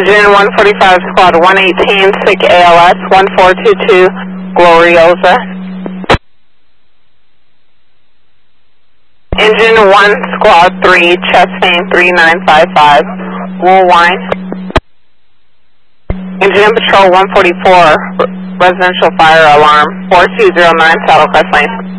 Engine 145 Squad 118, SIC ALS 1422, Gloriosa. Engine 1 Squad 3, Chastain 3955, Woolwine. Engine Patrol 144, Residential Fire Alarm 4209, Saddlecrest Lane.